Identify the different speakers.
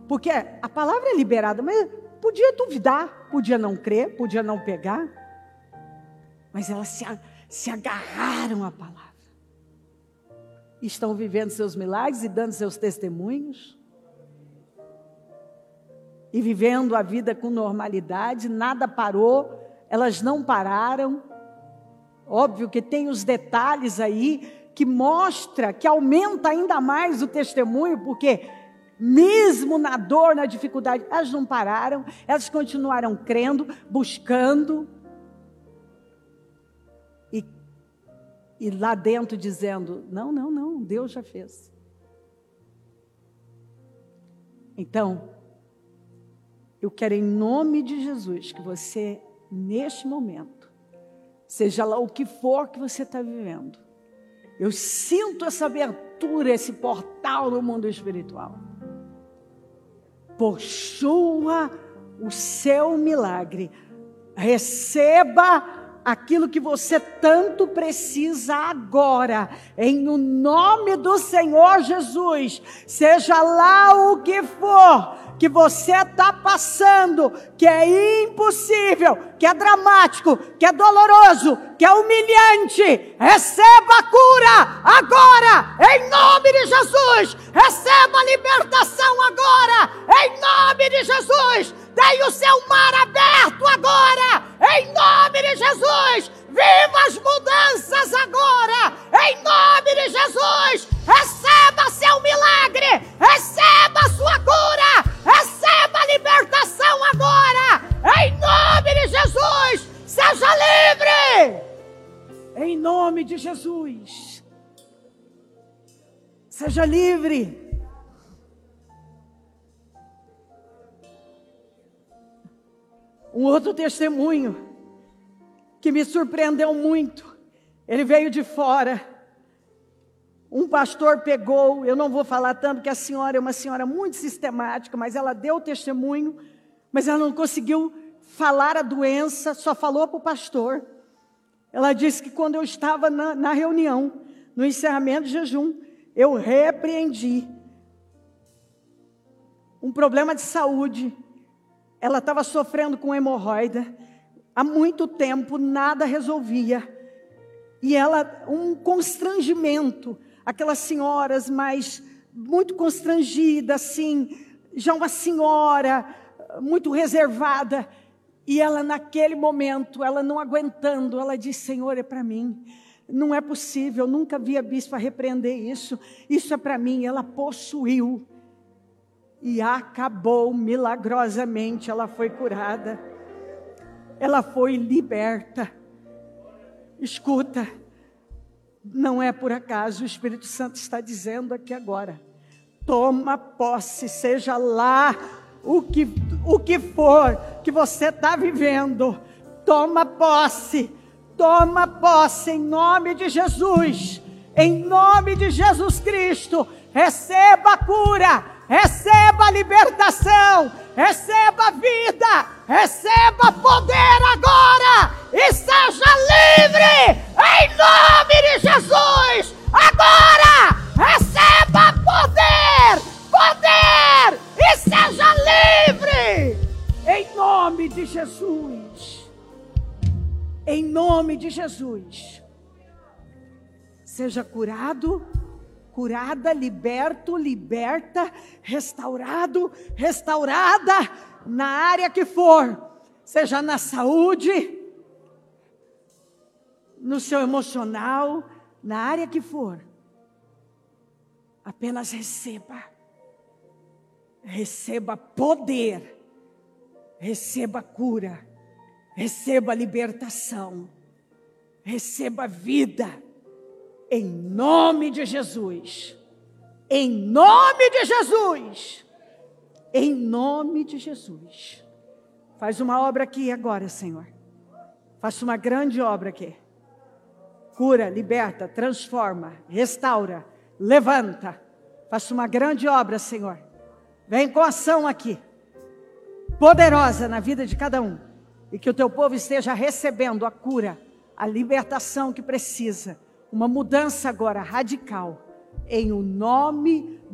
Speaker 1: Porque a palavra é liberada, mas podia duvidar, podia não crer, podia não pegar. Mas elas se agarraram à palavra. Estão vivendo seus milagres e dando seus testemunhos. E vivendo a vida com normalidade, nada parou, elas não pararam. Óbvio que tem os detalhes aí que mostra, que aumenta ainda mais o testemunho, porque mesmo na dor, na dificuldade, elas não pararam, elas continuaram crendo, buscando. E lá dentro dizendo, não, Deus já fez. Então, eu quero em nome de Jesus que você, neste momento, seja lá o que for que você está vivendo, eu sinto essa abertura, esse portal no mundo espiritual. Possua o seu milagre. Receba aquilo que você tanto precisa agora, em o nome do Senhor Jesus. Seja lá o que for que você está passando, que é impossível, que é dramático, que é doloroso, que é humilhante, receba a cura agora, em nome de Jesus. Receba a libertação agora, em nome de Jesus. Tem o seu mar aberto agora, em nome de Jesus. Viva as mudanças agora, em nome de Jesus. Receba seu milagre, receba a sua cura, receba a libertação agora, em nome de Jesus. Seja livre, em nome de Jesus. Seja livre. Um outro testemunho que me surpreendeu muito, ele veio de fora. Um pastor pegou, eu não vou falar tanto, porque a senhora é uma senhora muito sistemática, mas ela deu o testemunho, mas ela não conseguiu falar a doença, só falou para o pastor. Ela disse que quando eu estava na reunião, no encerramento de jejum, eu repreendi um problema de saúde. Ela estava sofrendo com hemorroida, há muito tempo, nada resolvia. E ela, um constrangimento, aquelas senhoras mais, muito constrangidas, assim, já uma senhora, muito reservada. E ela naquele momento, ela não aguentando, ela disse, Senhor, é para mim. Não é possível, eu nunca vi a bispa repreender isso. Isso é para mim. Ela possuiu. E acabou milagrosamente, ela foi curada. Ela foi liberta. Escuta, não é por acaso, o Espírito Santo está dizendo aqui agora. Toma posse, seja lá o que for que você está vivendo. Toma posse em nome de Jesus. Em nome de Jesus Cristo, receba a cura. Receba a libertação, receba a vida, receba poder agora e seja livre, em nome de Jesus. Agora, receba poder e seja livre, em nome de Jesus. Em nome de Jesus. Seja curado, curada, liberto, liberta, restaurado, restaurada, na área que for, seja na saúde, no seu emocional, na área que for, apenas receba poder, receba cura, receba libertação, receba vida, em nome de Jesus, em nome de Jesus, em nome de Jesus. Faz uma obra aqui agora, Senhor. Faça uma grande obra aqui. Cura, liberta, transforma, restaura, levanta. Faça uma grande obra, Senhor. Vem com ação aqui, poderosa na vida de cada um. E que o teu povo esteja recebendo a cura, a libertação que precisa. Uma mudança agora radical, em o nome